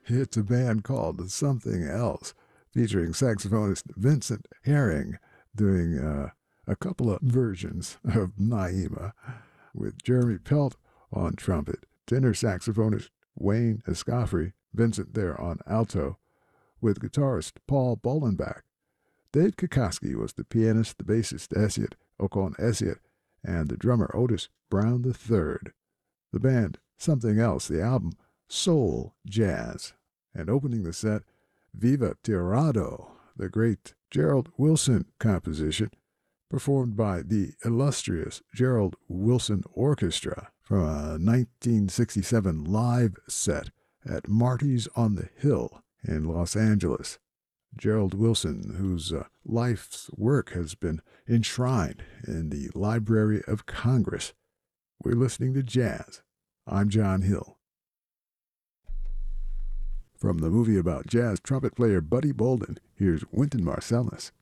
It's a band called Something Else, featuring saxophonist Vincent Herring doing a couple of versions of Naima, with Jeremy Pelt on trumpet, tenor saxophonist Wayne Escoffery, Vincent there on alto, with guitarist Paul Bollenbach. Dave Kikoski was the pianist, the bassist Esiet Okon Esiet, and the drummer Otis Brown III. The band, Something Else, the album, Soul Jazz. And opening the set, Viva Tirado, the great Gerald Wilson composition, performed by the illustrious Gerald Wilson Orchestra from a 1967 live set at Marty's on the Hill in Los Angeles. Gerald Wilson, whose life's work has been enshrined in the Library of Congress. We're listening to jazz. I'm John Hill. From the movie about jazz trumpet player Buddy Bolden, here's Wynton Marsalis.